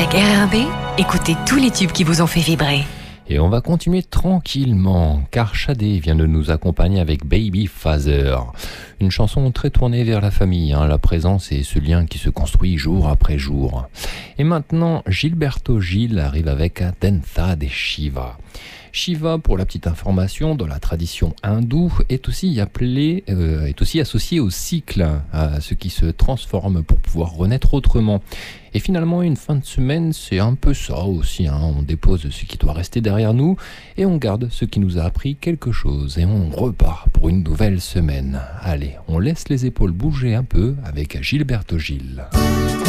Avec RRB, écoutez tous les tubes qui vous ont fait vibrer. Et on va continuer tranquillement, car Shadé vient de nous accompagner avec Baby Father. Une chanson très tournée vers la famille, la présence et ce lien qui se construit jour après jour. Et maintenant, Gilberto Gil arrive avec Danza de Shiva. Shiva, pour la petite information, dans la tradition hindoue, est aussi associé au cycle, à ce qui se transforme pour pouvoir renaître autrement. Et finalement, une fin de semaine, c'est un peu ça aussi. On dépose ce qui doit rester derrière nous et on garde ce qui nous a appris quelque chose. Et on repart pour une nouvelle semaine. Allez, on laisse les épaules bouger un peu avec Gilberto Gil.